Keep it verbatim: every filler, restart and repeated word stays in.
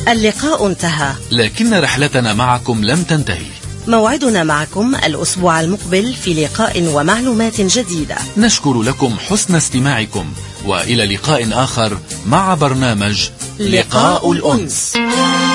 اللقاء انتهى، لكن رحلتنا معكم لم تنتهي. موعدنا معكم الأسبوع المقبل في لقاء ومعلومات جديدة. نشكر لكم حسن استماعكم، وإلى لقاء آخر مع برنامج لقاء الأنس.